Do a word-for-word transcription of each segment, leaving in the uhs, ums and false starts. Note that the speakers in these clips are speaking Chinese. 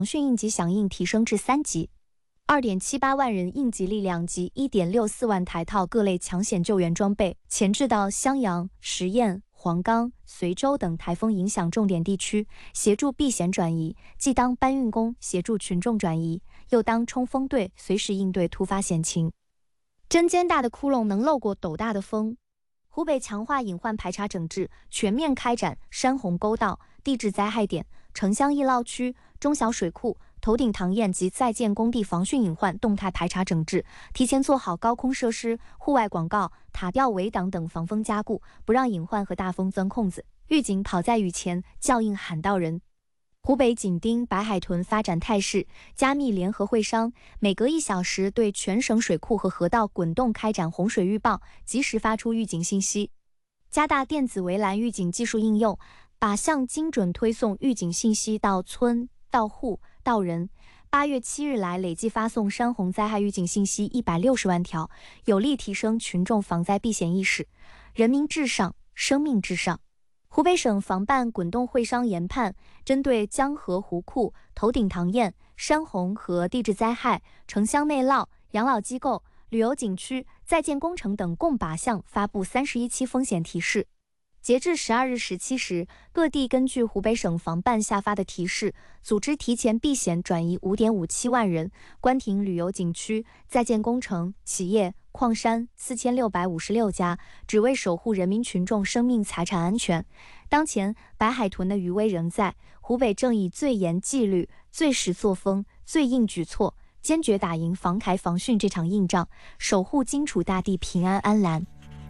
汛应急响应提升至三级。二点七八万人应急力量及一点六四万台套各类抢险救援装备前置到襄阳、十堰、黄冈、随州等台风影响重点地区，协助避险转移，既当搬运工协助群众转移，又当冲锋队随时应对突发险情。针尖大的窟窿能漏过斗大的风。湖北强化隐患排查整治，全面开展山洪沟道、地质灾害点、城乡易涝区、中小水库、头顶塘堰及在建工地防汛隐患动态排查整治，提前做好高空设施、户外广告、塔吊围挡等防风加固，不让隐患和大风钻空子。预警跑在雨前，叫应喊到人。湖北紧盯白海豚发展态势，加密联合会商，每隔一小时对全省水库和河道滚动开展洪水预报，及时发出预警信息。加大电子围栏预警技术应用，靶向精准推送预警信息到村、到户、到人。八月七日来累计发送山洪灾害预警信息一百六十万条，有力提升群众防灾避险意识。人民至上，生命至上。湖北省防办滚动会商研判，针对江河湖库、头顶塘堰、山洪和地质灾害、城乡内涝、养老机构、旅游景区、在建工程等共八项发布三十一期风险提示。截至十二日十七时，各地根据湖北省防办下发的提示，组织提前避险转移 五点五七万人，关停旅游景区、在建工程、企业、矿山四千六百五十六家，只为守护人民群众生命财产安全。当前，白海豚的余威仍在，湖北正以最严纪律、最实作风、最硬举措，坚决打赢防台防汛这场硬仗，守护荆楚大地平安安澜。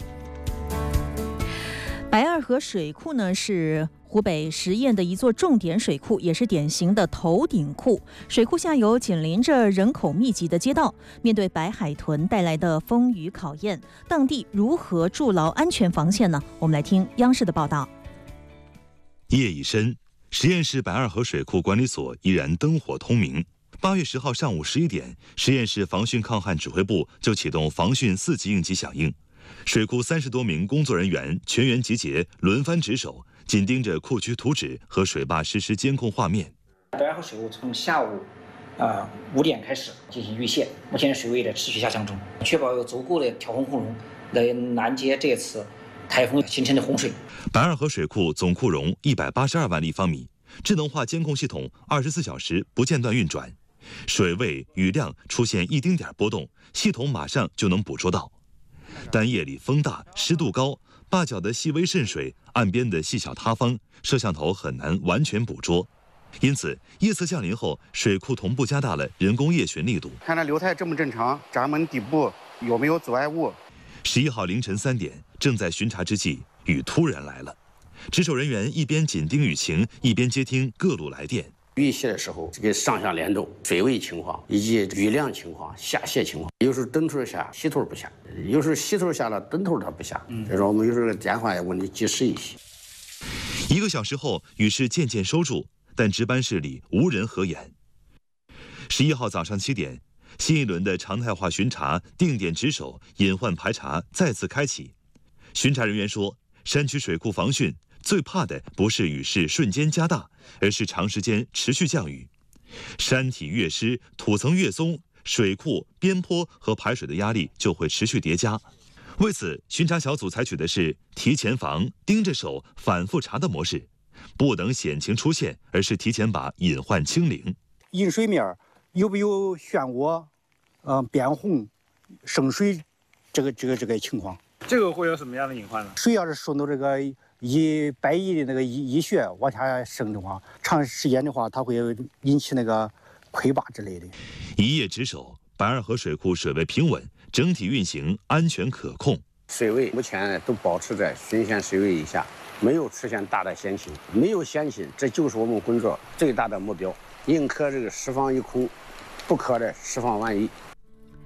白二河水库呢，是湖北十堰的一座重点水库，也是典型的头顶库。水库下游紧邻着人口密集的街道，面对白海豚带来的风雨考验，当地如何筑牢安全防线呢？我们来听央视的报道。 夜已深，十堰市白二河水库管理所依然灯火通明。八月十号上午十一点，十堰市防汛抗旱指挥部就启动防汛四级应急响应。水库三十多名工作人员全员集结，轮番值守，紧盯着库区图纸和水坝实时监控画面。 白二河水库从下午啊五点开始进行预泄，目前水位的持续下降中，确保有足够的调洪库容来拦截这次台风形成的洪水。 白二河水库总库容一百八十二万立方米，智能化监控系统二十四小时不间断运转，水位、雨量出现一丁点波动，系统马上就能捕捉到。但夜里风大，湿度高，坝脚的细微渗水，岸边的细小塌方，摄像头很难完全捕捉。因此，夜色降临后，水库同步加大了人工夜巡力度。 看它流态这么正常，闸门底部有没有阻碍物？ 十一号凌晨三点，正在巡查之际，雨突然来了。值守人员一边紧盯雨情，一边接听各路来电。 预泄的时候，这个上下联动、水位情况以及雨量情况、下泄情况，有时候灯头下，西头不下；有时候西头下了，灯头它不下。嗯，所以说我们有时候电话也问的及时一些。 一个小时后，雨势渐渐收住，但值班室里无人合眼。十一号早上七点，新一轮的常态化巡查、定点值守、隐患排查再次开启。巡查人员说，山区水库防汛最怕的不是雨势瞬间加大，而是长时间持续降雨。山体越湿，土层越松，水库、边坡和排水的压力就会持续叠加。为此，巡查小组采取的是提前防、盯着手、反复查的模式，不等险情出现，而是提前把隐患清零。 引水面有没有漩涡、呃变红、渗水这个这个这个情况？ 这个会有什么样的隐患呢？ 水要是顺到这个以百亿的那个溢溢血往下渗的话，长时间的话，它会引起那个溃坝之类的。 一夜值守，白二河水库水位平稳，整体运行安全可控。 水位目前都保持在汛险水位以下，没有出现大的险情，没有险情，这就是我们工作最大的目标。宁可这个释放一空，不可的释放万一。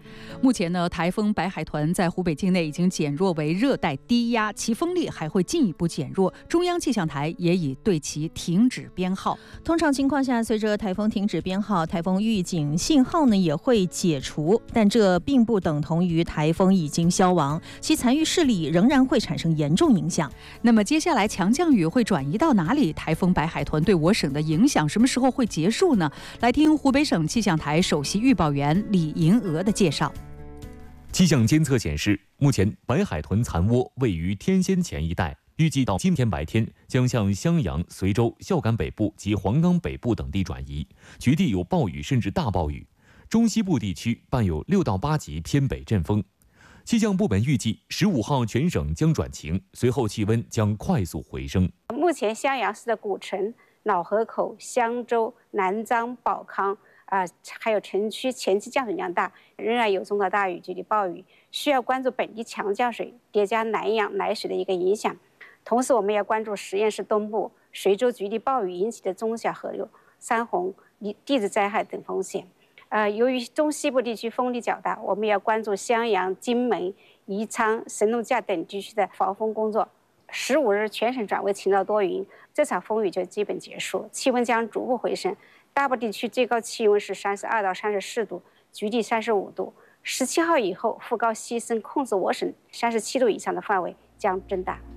目前呢，台风白海豚在湖北境内已经减弱为热带低压，其风力还会进一步减弱。中央气象台也已对其停止编号。 通常情况下，随着台风停止编号，台风预警信号呢也会解除，但这并不等同于台风已经消亡，其残余势力仍然会产生严重影响。 那么接下来强降雨会转移到哪里？台风白海豚对我省的影响什么时候会结束呢？来听湖北省气象台首席预报员李银娥的介绍。 气象监测显示，目前白海豚残窝位于天仙前一带，预计到今天白天将向襄阳、随州、孝感北部及黄冈北部等地转移，局地有暴雨甚至大暴雨，中西部地区伴有六到八级偏北阵风。气象部门预计，十五号全省将转晴，随后气温将快速回升。 目前襄阳市的古城、老河口、襄州、南漳、保康。啊、呃，还有城区前期降水量大，仍然有中到大雨、局地暴雨，需要关注本地强降水叠加南洋来水的一个影响。同时，我们要关注十堰市东部、随州局地暴雨引起的中小河流山洪、地质灾害等风险。呃，由于中西部地区风力较大，我们要关注襄阳、荆门、宜昌、神农架等地区的防风工作。十五日全省转为晴到多云，这场风雨就基本结束，气温将逐步回升。大部地区最高气温是三十二到三十四度，局地三十五度。十七号以后，副高西伸控制我省三十七度以上的范围将增大。